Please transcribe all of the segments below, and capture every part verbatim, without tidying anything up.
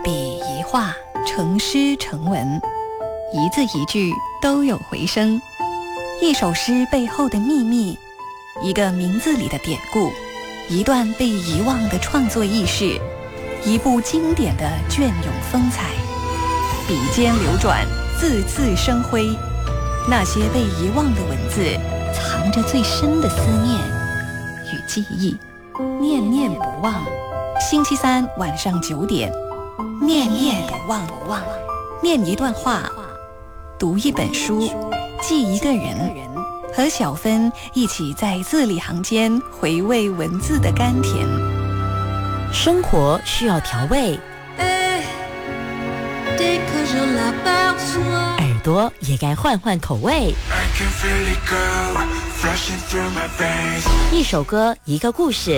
笔一画，成诗成文，一字一句都有回声。一首诗背后的秘密，一个名字里的典故，一段被遗忘的创作轶事，一部经典的隽永风采。笔尖流转，字字生辉，那些被遗忘的文字，藏着最深的思念与记忆，念念不忘。星期三晚上九点，念念不忘，不忘，念一段话，读一本书，记一个人，和小芬一起在字里行间回味文字的甘甜。 生活需要调味，耳朵也该换换口味。一首歌，一个故事，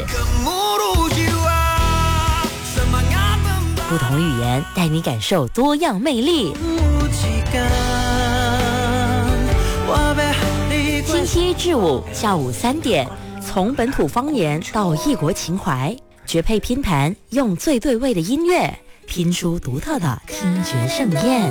不同语言带你感受多样魅力。星期一至五下午三点，从本土方言到异国情怀，绝配拼盘，用最对味的音乐拼出独特的听觉盛宴。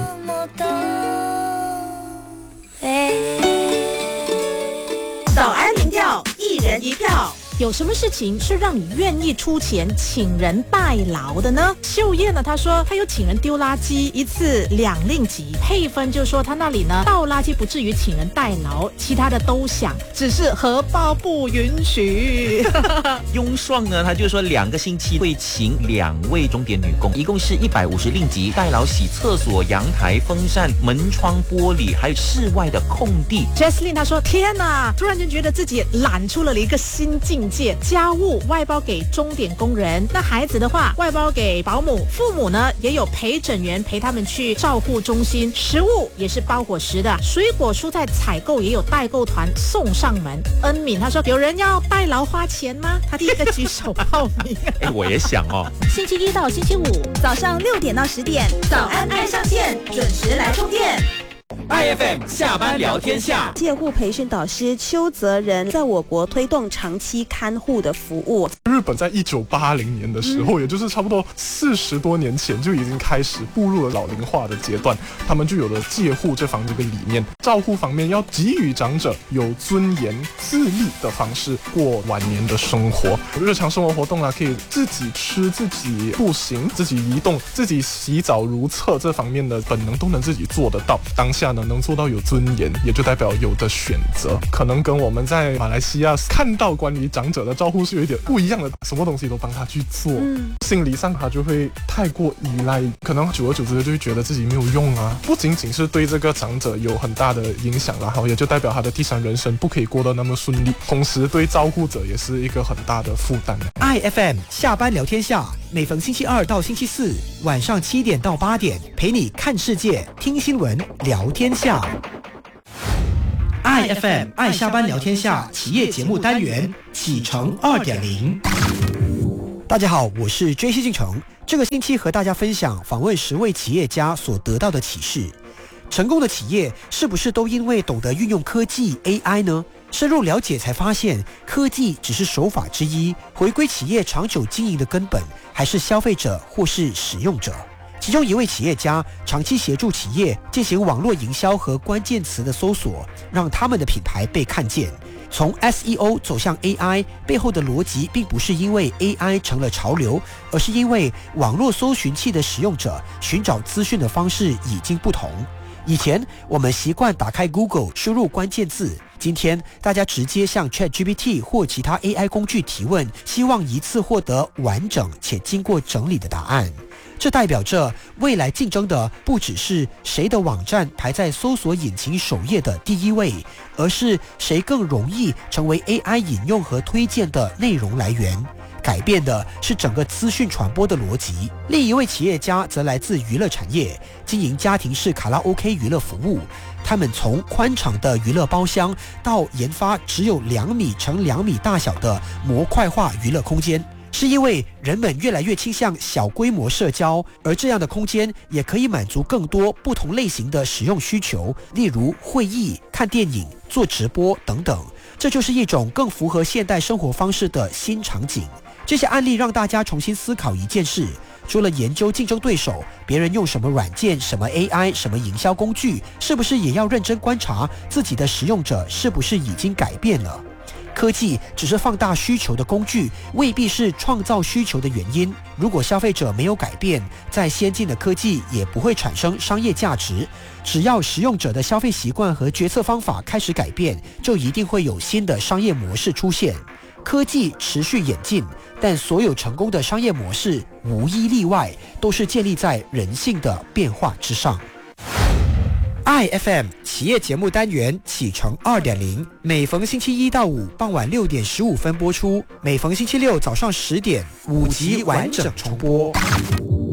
早安民调，一人一票。有什么事情是让你愿意出钱请人代劳的呢？秀燕呢，她说她有请人丢垃圾，一次两令吉。佩芬就说她那里呢倒垃圾不至于请人代劳，其他的都想，只是荷包不允许。 雍爽呢，他就说两个星期会请两位钟点女工，一共是一百五十令吉，代劳洗厕所、阳台、风扇、门窗、玻璃，还有室外的空地。 Jesslyn 她说天哪，突然间觉得自己揽出了一个新境界，家务外包给钟点工人，那孩子的话外包给保姆，父母呢也有陪诊员陪他们去照护中心，食物也是包伙食的，水果蔬菜采购也有代购团送上门。恩敏他说有人要代劳花钱吗？他第一个举手报名。 哎，我也想哦。 星期一到星期五早上六点到十点，早安爱上线，准时来充电。 I F M 下班聊天下， 介护培训导师邱泽仁在我国推动长期看护的服务。 日本在一九八零年的时候，嗯、也就是差不多四十多年前就已经开始步入了老龄化的阶段，他们就有了介护这方这个理念，照护方面要给予长者有尊严、自立的方式过晚年的生活。日常生活活动啊，可以自己吃、自己步行、自己移动、自己洗澡如厕，这方面的本能都能自己做得到。当下呢，能做到有尊严，也就代表有的选择，可能跟我们在马来西亚看到关于长者的照护是有一点不一样的，什么东西都帮他去做，嗯、心理上他就会太过依赖，可能久而久之就会觉得自己没有用啊。不仅仅是对这个长者有很大的影响，然后也就代表他的第三人生不可以过得那么顺利，同时对照顾者也是一个很大的负担。 I F M 下班聊天下，每逢星期二到星期四晚上七点到八点，陪你看世界、听新闻、聊天下。I F M 爱下班聊天下企业节目单元启程 二点零。 大家好，我是 J C 进程。这个星期和大家分享访问十位企业家所得到的启示。成功的企业是不是都因为懂得运用科技 A I 呢？深入了解才发现，科技只是手法之一，回归企业长久经营的根本还是消费者或是使用者。其中一位企业家长期协助企业进行网络营销和关键词的搜索，让他们的品牌被看见。从 S E O 走向 A I 背后的逻辑，并不是因为 A I 成了潮流，而是因为网络搜寻器的使用者寻找资讯的方式已经不同。以前我们习惯打开 Google 输入关键字，今天大家直接向 ChatGPT 或其他 A I 工具提问，希望一次获得完整且经过整理的答案。这代表着未来竞争的不只是谁的网站排在搜索引擎首页的第一位，而是谁更容易成为 A I 引用和推荐的内容来源。改变的是整个资讯传播的逻辑。另一位企业家则来自娱乐产业，经营家庭式卡拉 OK 娱乐服务。他们从宽敞的娱乐包厢到研发只有两米乘两米大小的模块化娱乐空间，是因为人们越来越倾向小规模社交，而这样的空间也可以满足更多不同类型的使用需求，例如会议、看电影、做直播等等。这就是一种更符合现代生活方式的新场景。这些案例让大家重新思考一件事： 除了研究竞争对手，别人用什么软件、什么 A I、什么营销工具，是不是也要认真观察自己的使用者是不是已经改变了？科技只是放大需求的工具，未必是创造需求的原因。如果消费者没有改变，再先进的科技也不会产生商业价值。只要使用者的消费习惯和决策方法开始改变，就一定会有新的商业模式出现。科技持续演进，但所有成功的商业模式无一例外都是建立在人性的变化之上。I F M 企业节目单元启程 二点零， 每逢星期一到五傍晚六点十五分播出，每逢星期六早上十点五集完整重播。